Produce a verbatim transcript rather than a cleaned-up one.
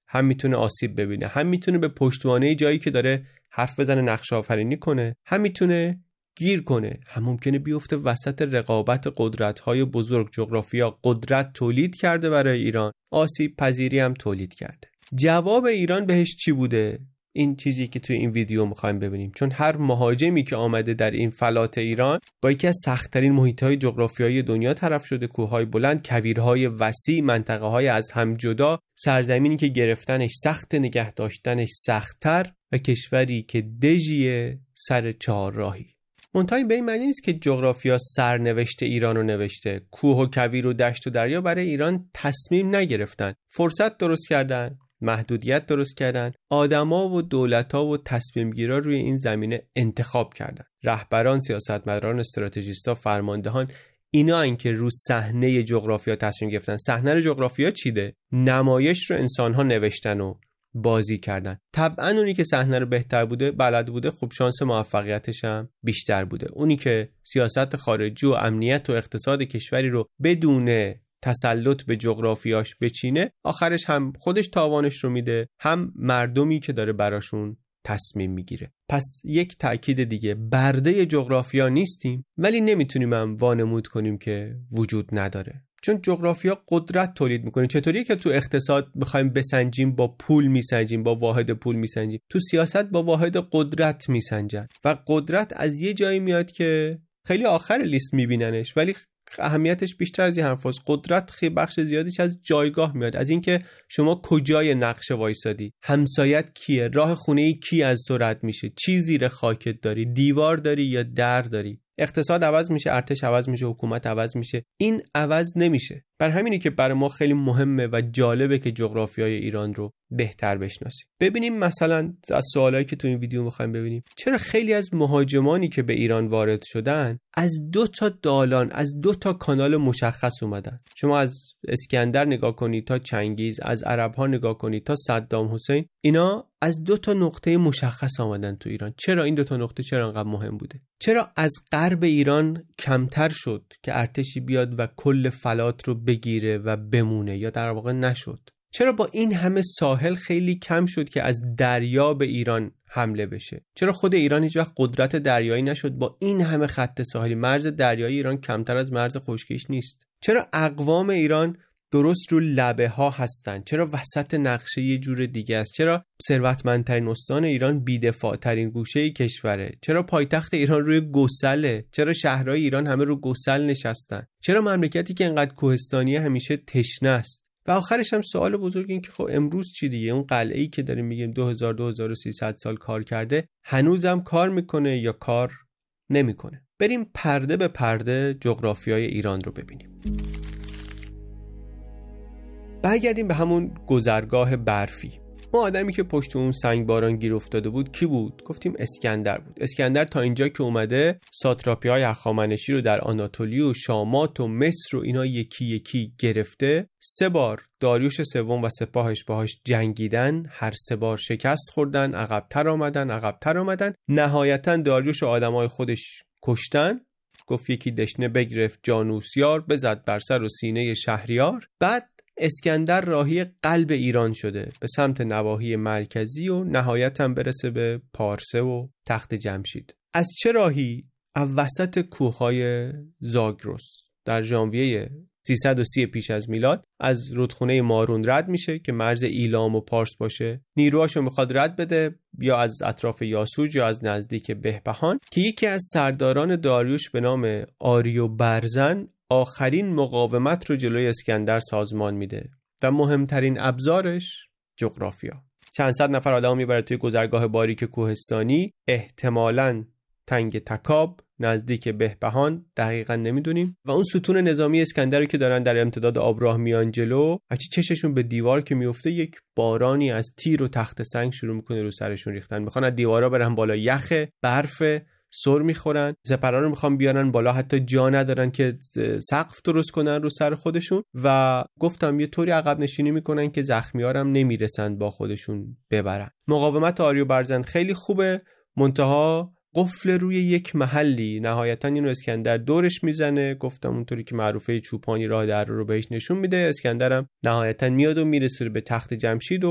هم میتونه آسیب ببینه، هم میتونه به پشتوانه جایی که داره حرف بزنه نقشه آفرینی کنه، هم میتونه گیر کنه، هم ممکنه بیفته وسط رقابت قدرت‌های بزرگ. جغرافیا قدرت تولید کرده برای ایران، آسیب پذیری هم تولید کرده. جواب ایران بهش چی بوده؟ این چیزی که توی این ویدیو می‌خوایم ببینیم، چون هر مهاجمی که آمده در این فلات ایران با یکی از سخت‌ترین محیط‌های جغرافیایی دنیا طرف شده، کوه‌های بلند، کویرهای وسیع، منطقه‌های از هم جدا، سرزمینی که گرفتنش سخت، نگه داشتنش سخت‌تر و کشوری که دژی سر چهارراهی. منتها به این معنی نیست که جغرافیا سرنوشت ایران رو نوشته. کوه و کویر و دشت و دریا برای ایران تصمیم نگرفتن، فرصت درست کردن، محدودیت درست کردن، آدما و دولت‌ها و تصمیم‌گیرا روی این زمینه انتخاب کردن. رهبران، سیاستمداران، استراتژیست‌ها، فرماندهان، اینا این که رو صحنه جغرافیا تصمیم گرفتن. صحنه رو جغرافیا چیده؟ نمایش رو انسان‌ها نوشتن و بازی کردن. طبعا اونی که صحنه رو بهتر بوده، بلد بوده، خب شانس موفقیتش هم بیشتر بوده. اونی که سیاست خارجی و امنیت و اقتصاد کشوری رو بدون تسلط به جغرافیاش بچینه، آخرش هم خودش تاوانش رو میده، هم مردمی که داره براشون تصمیم میگیره. پس یک تأکید دیگه، برده جغرافیا نیستیم، ولی نمیتونیم هم وانمود کنیم که وجود نداره. چون جغرافیا قدرت تولید میکنه. چطوریه که تو اقتصاد بخوایم بسنجیم با پول میسنجیم، با واحد پول میسنجیم، تو سیاست با واحد قدرت میسنجن و قدرت از یه جایی میاد که خیلی آخر لیست میبیننش، ولی اهمیتش بیشتر از این حرفاست. قدرت خیلی بخش زیادیش از جایگاه میاد، از اینکه شما کجای نقشه وایسادی، همسایت کیه، راه خونه کی از تو رد میشه، چی زیر خاکت داری، دیوار داری یا در داری. اقتصاد عوض میشه، ارتش عوض میشه، حکومت عوض میشه، این عوض نمیشه. بر همینه که برای ما خیلی مهمه و جالبه که جغرافیای ایران رو بهتر بشناسیم. ببینیم مثلا از سوالایی که تو این ویدیو میخوایم ببینیم، چرا خیلی از مهاجمانی که به ایران وارد شدن از دو تا دالان، از دو تا کانال مشخص اومدن. شما از اسکندر نگاه کنید تا چنگیز، از عرب‌ها نگاه کنید تا صدام حسین، اینا از دو تا نقطه مشخص آمدن تو ایران. چرا این دو تا نقطه چرا انقدر مهم بوده؟ چرا از غرب ایران کمتر شد که ارتشی بیاد و کل فلات رو بگیره و بمونه، یا در واقع نشد؟ چرا با این همه ساحل خیلی کم شد که از دریا به ایران حمله بشه؟ چرا خود ایران هیچ وقت قدرت دریایی نشد با این همه خط ساحلی؟ مرز دریایی ایران کمتر از مرز خشکیش نیست. چرا اقوام ایران درست رو لبه ها هستن؟ چرا وسط نقشه یه جور دیگه است؟ چرا ثروتمندترین استان ایران بی‌دفاع ترین گوشه کشوره؟ چرا پایتخت ایران روی گسله؟ چرا شهرهای ایران همه رو گسل نشستن؟ چرا مملکتی که انقدر کوهستانیه همیشه تشنه است؟ و آخرش هم سوال بزرگ این که خب امروز چی دیگه؟ اون قلعه‌ای که داریم میگیم دو هزار دو هزار و سیصد سال کار کرده، هنوزم کار میکنه یا کار نمیکنه؟ بریم پرده به پرده جغرافیای ایران رو ببینیم. برگردیم به همون گذرگاه برفی. ما آدمی که پشت اون سنگ باران گیر افتاده بود کی بود؟ گفتیم اسکندر بود. اسکندر تا اینجا که اومده ساتراپی‌های هخامنشی رو در آناتولی و شامات و مصر و اینا یکی یکی گرفته. سه بار داریوش سوم و سپاهش باهاش جنگیدن، هر سه بار شکست خوردن، عقب‌تر آمدن، عقب‌تر آمدن. نهایتاً داریوش و آدمای خودش کشتن. گفت یکی دشنه بگرفت جانوسیار، بزد بر سر و سینه شهریار. بعد اسکندر راهی قلب ایران شده به سمت نواحی مرکزی و نهایتاً برسه به پارسه و تخت جمشید. از چه راهی؟ از وسط کوههای زاگرس. در ژانویه سیصد و سی پیش از میلاد از رودخونه مارون رد میشه که مرز ایلام و پارس باشه. نیروهاشو میخواد رد بده یا از اطراف یاسوج یا از نزدیک بهبهان، که یکی از سرداران داریوش به نام آریو برزن آخرین مقاومت رو جلوی اسکندر سازمان میده و مهمترین ابزارش جغرافیا. چند صد نفر آدم میبره توی گذرگاه باریک کوهستانی، احتمالاً تنگ تکاب نزدیک بهبهان، دقیقاً نمیدونیم، و اون ستون نظامی اسکندر که دارن در امتداد آبراه میان جلو، هرچی چششون به دیوار که میفته یک بارانی از تیر و تخت سنگ شروع میکنه رو سرشون ریختن. میخوان از دیوارا برن بالا، یخ، برف، سر میخورن، سپرها رو میخوان بیارن بالا، حتی جا ندارن که سقف درست کنن رو سر خودشون، و گفتم یه طوری عقب نشینی میکنن که زخمی‌ها هم نمیرسن با خودشون ببرن. مقاومت آریو برزن خیلی خوبه، منتها قفل روی یک محلی. نهایتا اینو اسکندر دورش میزنه، گفتم اونطوری که معروفه چوپانی راه در رو بهش نشون میده. اسکندرم نهایتا میاد و میرسه به تخت جمشید و